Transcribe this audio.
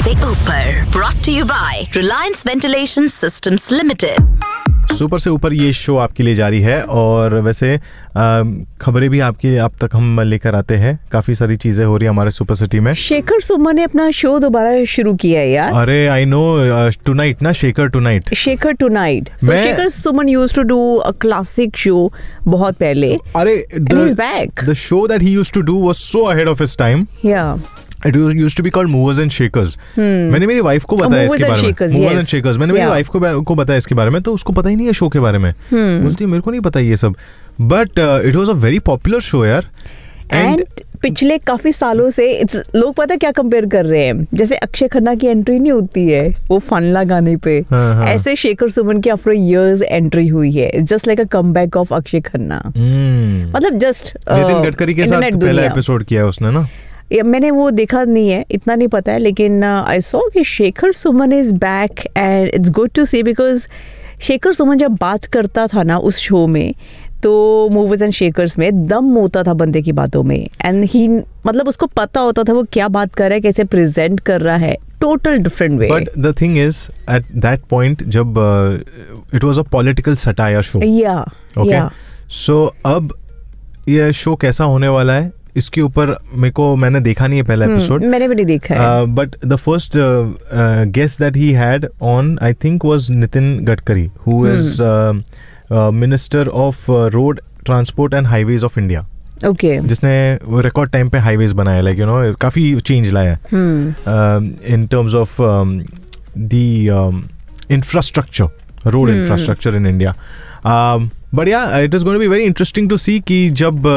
से ऊपर brought to you by Reliance Ventilation Systems Limited। Super से ऊपर ये शो आपके लिए जारी है और वैसे खबरें भी आपके आप तक हम लेकर आते हैं। काफी सारी चीजें हो रही है हमारे सुपर सिटी में। शेखर सुमन ने अपना शो दोबारा शुरू किया है यार। अरे आई नो, टुनाइट ना, Shekhar tonight. Shekhar tonight. So Shekhar Suman used to do a classic show बहुत पहले। अरे back. The show that he used to do was so ahead of his time. या It used to be called Movers and Shakers. मैंने मेरी wife को बताया इसके बारे में। Movers and Shakers. मैंने मेरी वाइफ को बताया इसके बारे में, तो उसको पता ही नहीं है शो के बारे में। बोलती है मेरे को नहीं पता ये सब। But it was a very popular show यार। And पिछले काफी सालों से लोग पता क्या कंपेयर कर रहे हैं, जैसे अक्षय खन्ना की एंट्री नहीं होती है वो फनला गाने पे, ऐसे शेखर सुमन की आफ्टर इयर्स एंट्री हुई है। Just like a comeback of Akshay Khanna. मतलब जस्ट नितिन गडकरी के साथ पहला एपिसोड किया है उसने ना। मैंने वो देखा नहीं है, इतना नहीं पता है, लेकिन आई सॉ कि Shekhar Suman is back and it's good to C, because Shekhar Suman जब बात करता था ना उस शो में, तो मूवीज एंड शेकर्स में दम होता था बंदे की बातों में। एंड ही मतलब उसको पता होता था वो क्या बात कर रहा है, कैसे प्रेजेंट कर रहा है, total different way. But the thing is at that point जब it was a political satire show. या सो अब ये शो कैसा होने वाला है इसके ऊपर मैंने देखा नहीं है पहला एपिसोड। मैंने भी नहीं देखा है। But the first guest that he had on I think was Nitin Gadkari, who is minister of road transport and highways of India. Okay. जिसने वो रिकॉर्ड टाइम पे हाईवेज बनाया, लाइक यू नो काफी चेंज लाया in terms of the infrastructure, road infrastructure in India. But या it is going to be very interesting to सी कि जब